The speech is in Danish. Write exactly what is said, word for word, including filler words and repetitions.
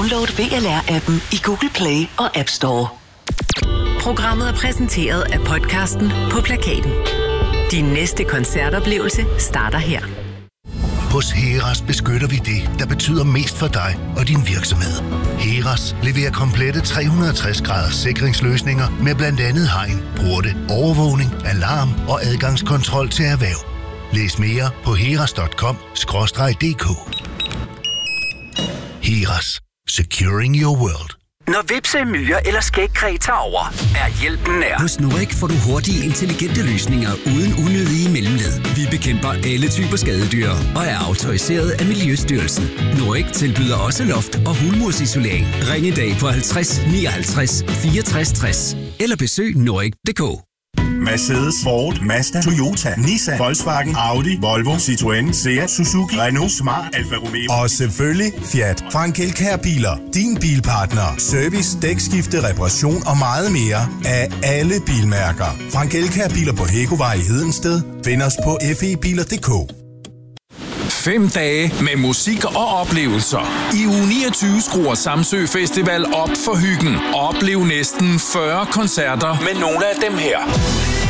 Download V L R-appen i Google Play og App Store. Programmet er præsenteret af podcasten På Plakaten. Din næste koncertoplevelse starter her. Hos Heras beskytter vi det, der betyder mest for dig og din virksomhed. Heras leverer komplette tre hundrede og tres graders sikringsløsninger med blandt andet hegn, porte, overvågning, alarm og adgangskontrol til erhverv. Læs mere på heras punktum com skråstreg d k. Heras. Securing your world. Når hvepse, myrer eller skægkræ tager over, er hjælpen nær. Hos Norik får du hurtige, intelligente løsninger uden unødige mellemled. Vi bekæmper alle typer skadedyr og er autoriseret af Miljøstyrelsen. Norik tilbyder også loft- og hulmursisolering. Ring i dag på halvtreds nioghalvtreds fireogtres tres eller besøg norik punktum d k. Mercedes, Ford, Mazda, Toyota, Nissan, Volkswagen, Audi, Volvo, Citroën, Seat, Suzuki, Renault, Smart, Alfa Romeo og selvfølgelig Fiat. Frank Elkjær Biler. Din bilpartner. Service, dækskifte, reparation og meget mere af alle bilmærker. Frank Elkjær Biler på Hækkovej i Hedensted. Find os på f e biler punktum d k. Fem dage med musik og oplevelser. I uge niogtyve skruer Samsø Festival op for hyggen. Oplev næsten fyrre koncerter med nogle af dem her.